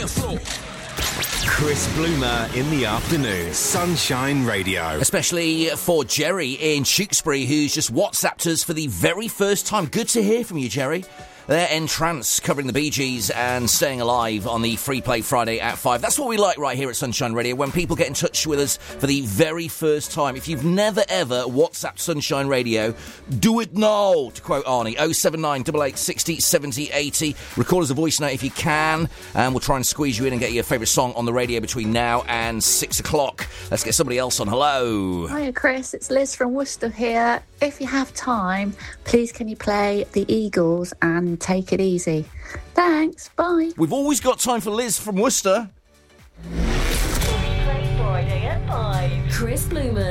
Chris Bloomer in the afternoon. Sunshine Radio. Especially for Jerry in Tewkesbury, who's just WhatsApped us for the very first time. Good to hear from you, Jerry. They're Entrance covering the Bee Gees and Staying Alive on the Free Play Friday at 5. That's what we like right here at Sunshine Radio, when people get in touch with us for the very first time. If you've never, ever WhatsApped Sunshine Radio, do it now, to quote Arnie. 079 88 60 70 80. Record us a voice note if you can, and we'll try and squeeze you in and get your favourite song on the radio between now and 6 o'clock. Let's get somebody else on. Hello. Hiya, Chris. It's Liz from Worcester here. If you have time, please can you play the Eagles and Take It Easy? Thanks. Bye. We've always got time for Liz from Worcester. Friday at 5. Chris Bloomer.